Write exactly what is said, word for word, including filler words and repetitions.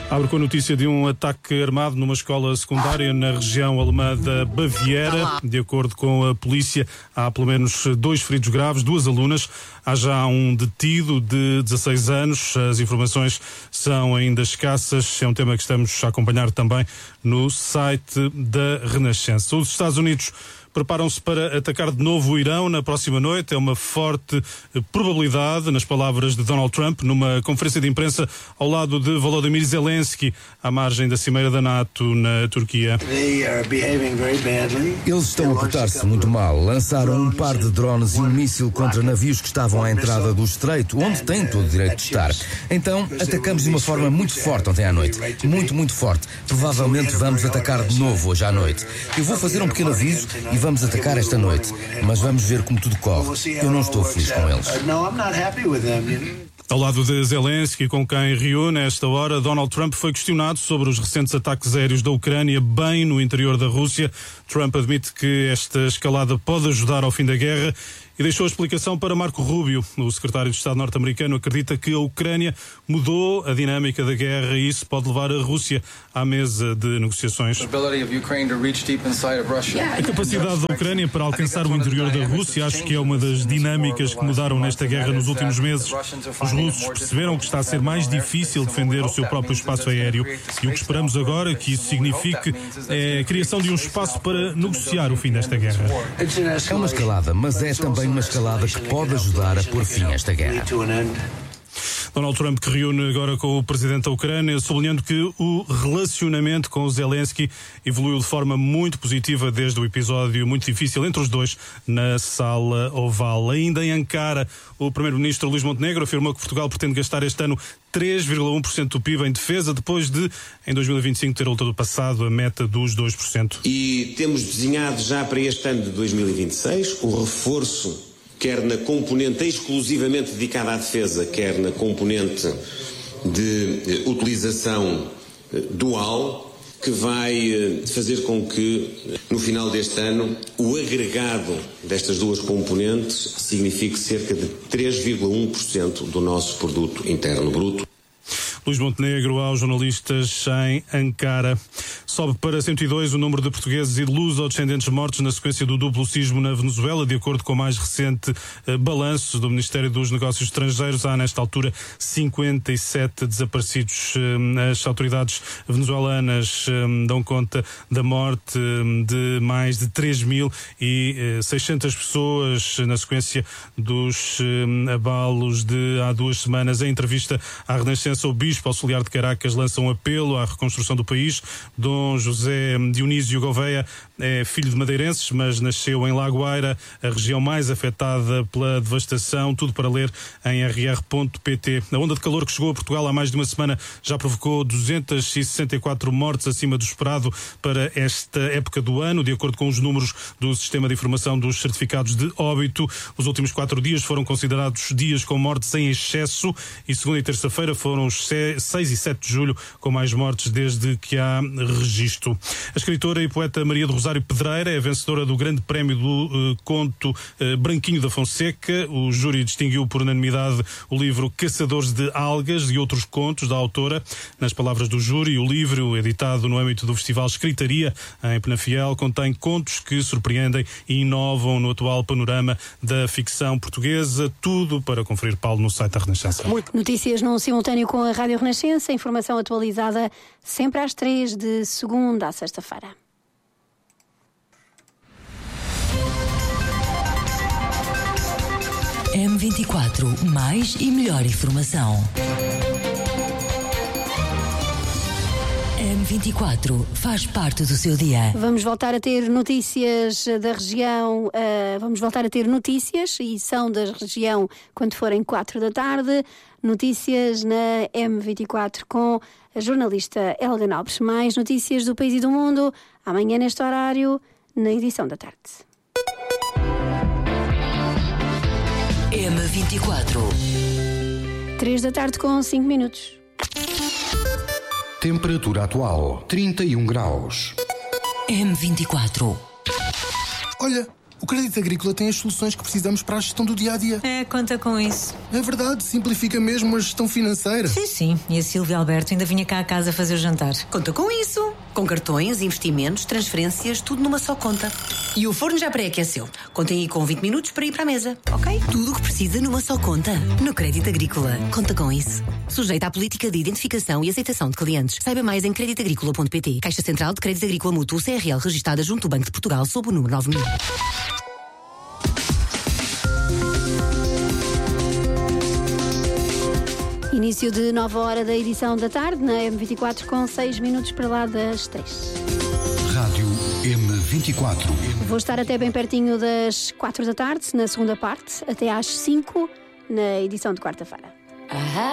Abre com a notícia de um ataque armado numa escola secundária na região alemã da Baviera. De acordo com a polícia, há pelo menos dois feridos graves, duas alunas. Há já um detido de dezasseis anos. As informações são ainda escassas. É um tema que estamos a acompanhar também no site da Renascença. Os Estados Unidos preparam-se para atacar de novo o Irão na próxima noite. É uma forte probabilidade, nas palavras de Donald Trump, numa conferência de imprensa ao lado de Volodymyr Zelensky, à margem da cimeira da NATO na Turquia. Eles estão a portar-se muito mal. Lançaram um par de drones e um míssil contra navios que estavam à entrada do estreito, onde têm todo o direito de estar. Então, atacamos de uma forma muito forte ontem à noite. Muito, muito forte. Provavelmente vamos atacar de novo hoje à noite. Eu vou fazer um pequeno aviso e vamos atacar esta noite, mas vamos ver como tudo corre. Eu não estou feliz com eles. Ao lado de Zelensky, com quem reúne a esta hora, Donald Trump foi questionado sobre os recentes ataques aéreos da Ucrânia, bem no interior da Rússia. Trump admite que esta escalada pode ajudar ao fim da guerra e deixou a explicação para Marco Rubio. O secretário de Estado norte-americano acredita que a Ucrânia mudou a dinâmica da guerra e isso pode levar a Rússia à mesa de negociações. A capacidade da Ucrânia para alcançar o interior da Rússia acho que é uma das dinâmicas que mudaram nesta guerra nos últimos meses. Os russos perceberam que está a ser mais difícil defender o seu próprio espaço aéreo e o que esperamos agora que isso signifique é a criação de um espaço para negociar o fim desta guerra. É uma escalada, mas é também uma escalada que pode ajudar a pôr fim a esta guerra. Donald Trump que reúne agora com o presidente da Ucrânia, sublinhando que o relacionamento com o Zelensky evoluiu de forma muito positiva desde o episódio muito difícil entre os dois na Sala Oval. Ainda em Ankara, o primeiro-ministro Luís Montenegro afirmou que Portugal pretende gastar este ano três vírgula um por cento do P I B em defesa, depois de, em dois mil e vinte e cinco, ter ultrapassado a meta dos dois por cento. E temos desenhado já para este ano de dois mil e vinte e seis o reforço, quer na componente exclusivamente dedicada à defesa, quer na componente de utilização dual, que vai fazer com que, no final deste ano, o agregado destas duas componentes signifique cerca de três vírgula um por cento do nosso produto interno bruto. Luís Montenegro aos jornalistas em Ankara. Sobe para cento e dois o número de portugueses e luso-descendentes mortos na sequência do duplo sismo na Venezuela, de acordo com o mais recente uh, balanço do Ministério dos Negócios Estrangeiros. Há, nesta altura, cinquenta e sete desaparecidos. Uh, as autoridades venezuelanas uh, dão conta da morte uh, de mais de três mil e seiscentas pessoas na sequência dos uh, abalos de há duas semanas. Em entrevista à Renascença, o Bispo Auxiliar de Caracas lança um apelo à reconstrução do país. Dom José Dionísio Gouveia é filho de madeirenses, mas nasceu em Lagoeira, a região mais afetada pela devastação. Tudo para ler em r r ponto p t. A onda de calor que chegou a Portugal há mais de uma semana já provocou duzentas e sessenta e quatro mortes, acima do esperado para esta época do ano, de acordo com os números do Sistema de Informação dos Certificados de Óbito. Os últimos quatro dias foram considerados dias com mortes em excesso e segunda e terça-feira foram os seis e sete de julho com mais mortes desde que há registro. A escritora e poeta Maria do Rosário Pedreira é vencedora do Grande Prémio do uh, Conto uh, Branquinho da Fonseca. O júri distinguiu por unanimidade o livro Caçadores de Algas e Outros Contos, da autora. Nas palavras do júri, o livro, editado no âmbito do Festival Escritaria, em Penafiel, contém contos que surpreendem e inovam no atual panorama da ficção portuguesa. Tudo para conferir, Paulo, no site da Renascença. Notícias num simultâneo com a Rádio Renascença, informação atualizada sempre às três, de segunda a sexta-feira. M vinte e quatro, mais e melhor informação. M vinte e quatro faz parte do seu dia. Vamos voltar a ter notícias da região, uh, vamos voltar a ter notícias e são da região quando forem quatro da tarde. Notícias na M vinte e quatro com a jornalista Helga Alves. Mais notícias do país e do mundo amanhã neste horário, na edição da tarde. M vinte e quatro. três da tarde com cinco minutos. Temperatura atual trinta e um graus. M vinte e quatro. Olha, O Crédito Agrícola tem as soluções que precisamos para a gestão do dia-a-dia. É, conta com isso. É verdade, simplifica mesmo a gestão financeira. Sim, sim. E a Silvia Alberto ainda vinha cá a casa fazer o jantar. Conta com isso. Com cartões, investimentos, transferências, tudo numa só conta. E o forno já pré-aqueceu. Contem aí com vinte minutos para ir para a mesa, ok? Tudo o que precisa numa só conta. No Crédito Agrícola. Conta com isso. Sujeita à política de identificação e aceitação de clientes. Saiba mais em crédito agrícola ponto pt. Caixa Central de Crédito Agrícola Mútuo C R L registada junto do Banco de Portugal sob o número nove mil. Início de nova hora da edição da tarde na M vinte e quatro com seis minutos para lá das três. Rádio M vinte e quatro. Vou estar até bem pertinho das quatro da tarde, na segunda parte, até às cinco, na edição de quarta-feira.